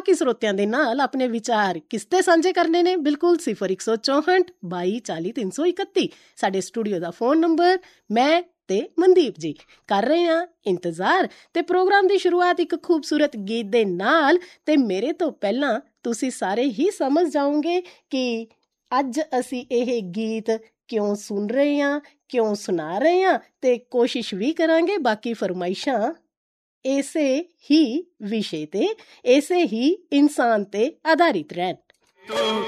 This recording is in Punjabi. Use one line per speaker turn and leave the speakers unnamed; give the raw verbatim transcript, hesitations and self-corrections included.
ਕਿ ਸਰੋਤਿਆਂ ਦੇ ਨਾਲ ਆਪਣੇ ਵਿਚਾਰ ਕਿਸ ਤੇ ਸਾਂਝੇ ਕਰਨੇ ਨੇ। ਬਿਲਕੁਲ ਸਿਫਰ ਇੱਕ ਸੌ ਚੌਂਹਠ ਬਾਈ ਚਾਲੀ ਤਿੰਨ ਸੌ ਇਕੱਤੀ ਸਾਡੇ ਸਟੂਡੀਓ ਦਾ ਫੋਨ ਨੰਬਰ। ਮੈਂ ਤੇ ਮਨਦੀਪ ਜੀ ਕਰ ਰਹੇ ਹਾਂ ਇੰਤਜ਼ਾਰ। ਤੇ ਪ੍ਰੋਗਰਾਮ ਦੀ ਸ਼ੁਰੂਆਤ ਇੱਕ ਖੂਬਸੂਰਤ ਗੀਤ ਦੇ ਨਾਲ। ਤੇ ਮੇਰੇ ਤੋਂ ਪਹਿਲਾਂ ਤੁਸੀਂ ਸਾਰੇ ਹੀ ਸਮਝ ਜਾਓਗੇ ਕਿ ਅੱਜ ਅਸੀਂ ਇਹ ਗੀਤ ਕਿਉਂ ਸੁਣ ਰਹੇ ਹਾਂ, ਕਿਉਂ ਸੁਣਾ ਰਹੇ ਹਾਂ, ਤੇ ਕੋਸ਼ਿਸ਼ ਵੀ ਕਰਾਂਗੇ ਬਾਕੀ ਫਰਮਾਇਸ਼ਾਂ ਇਸੇ ਹੀ ਵਿਸ਼ੇ ਤੇ, ਇਸੇ ਹੀ ਇਨਸਾਨ ਤੇ ਆਧਾਰਿਤ ਰਹਿਣ।